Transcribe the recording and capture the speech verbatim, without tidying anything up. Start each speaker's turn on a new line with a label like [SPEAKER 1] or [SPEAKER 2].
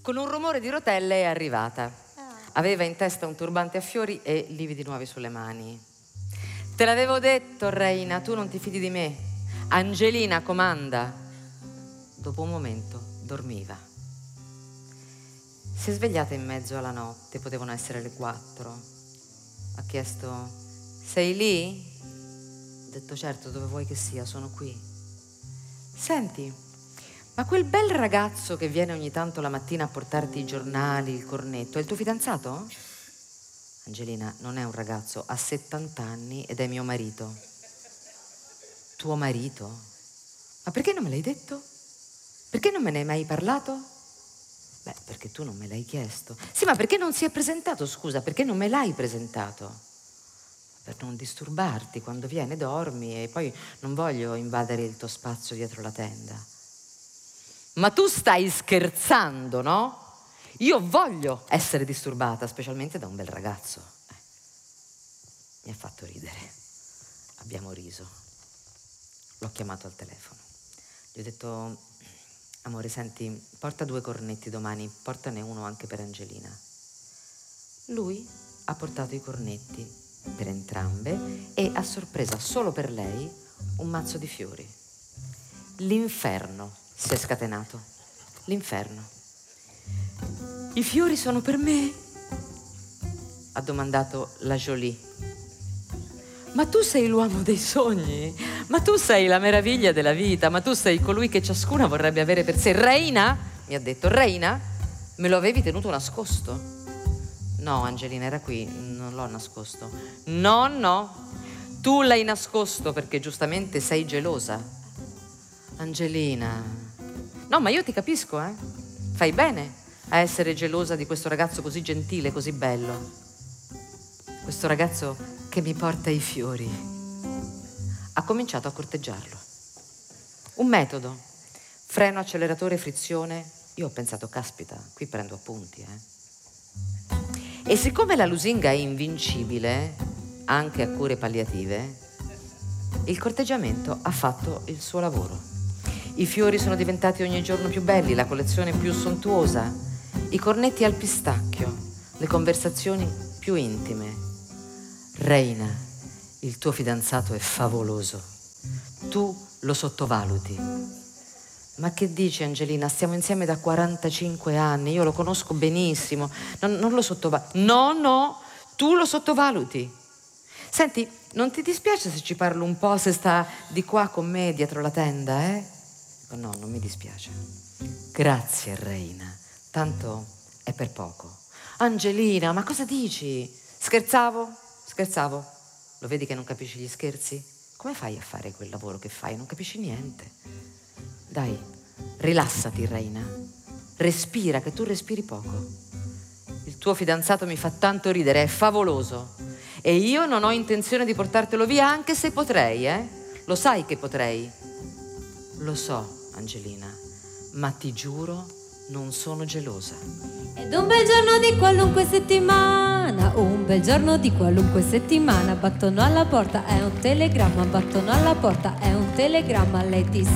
[SPEAKER 1] Con un rumore di rotelle è arrivata. Aveva in testa un turbante a fiori e lividi nuovi sulle mani. Te l'avevo detto, Reina, tu non ti fidi di me. Angelina comanda. Dopo un momento dormiva. Si è svegliata in mezzo alla notte, potevano essere le quattro. Ha chiesto: sei lì? Ho detto: certo, dove vuoi che sia, sono qui. Senti, ma quel bel ragazzo che viene ogni tanto la mattina a portarti i giornali, il cornetto, è il tuo fidanzato? Angelina, non è un ragazzo, ha settanta anni ed è mio marito. Tuo marito? Ma perché non me l'hai detto? Perché non me ne hai mai parlato? Beh, perché tu non me l'hai chiesto. Sì, ma perché non si è presentato, scusa? Perché non me l'hai presentato? Per non disturbarti, quando viene dormi e poi non voglio invadere il tuo spazio dietro la tenda. Ma tu stai scherzando, no? Io voglio essere disturbata, specialmente da un bel ragazzo. Eh. Mi ha fatto ridere. Abbiamo riso. L'ho chiamato al telefono. Gli ho detto: amore, senti, porta due cornetti domani, portane uno anche per Angelina. Lui ha portato i cornetti per entrambe e a sorpresa solo per lei un mazzo di fiori. L'inferno si è scatenato. L'inferno. I fiori sono per me? Ha domandato la Jolie. Ma tu sei l'uomo dei sogni, ma tu sei la meraviglia della vita, ma tu sei colui che ciascuna vorrebbe avere per sé. Reina, mi ha detto, Reina, me lo avevi tenuto nascosto? No, Angelina, era qui, non l'ho nascosto. No, no, tu l'hai nascosto perché giustamente sei gelosa. Angelina, no, ma io ti capisco, eh? Fai bene a essere gelosa di questo ragazzo così gentile, così bello. Questo ragazzo che mi porta i fiori. Ha cominciato a corteggiarlo. Un metodo. Freno, acceleratore, frizione. Io ho pensato, caspita, qui prendo appunti, eh. E siccome la lusinga è invincibile, anche a cure palliative, il corteggiamento ha fatto il suo lavoro. I fiori sono diventati ogni giorno più belli, la collezione più sontuosa, i cornetti al pistacchio, le conversazioni più intime. Reina, il tuo fidanzato è favoloso. Tu lo sottovaluti. Ma che dici, Angelina? Stiamo insieme da quarantacinque anni, io lo conosco benissimo. Non, non lo sottovaluti. No, no, tu lo sottovaluti. Senti, non ti dispiace se ci parlo un po', se sta di qua con me dietro la tenda, eh? No, non mi dispiace. Grazie, Reina. Tanto è per poco. Angelina, ma cosa dici? Scherzavo? Scherzavo? Lo vedi che non capisci gli scherzi? Come fai a fare quel lavoro che fai? Non capisci niente. Dai, rilassati, Reina. Respira, che tu respiri poco. Il tuo fidanzato mi fa tanto ridere, è favoloso. E io non ho intenzione di portartelo via, anche se potrei, eh? Lo sai che potrei? Lo so, Angelina, ma ti giuro, non sono gelosa.
[SPEAKER 2] Ed un bel giorno di qualunque settimana, un bel giorno di qualunque settimana, battono alla porta, è un telegramma, battono alla porta, è un telegramma, lei ti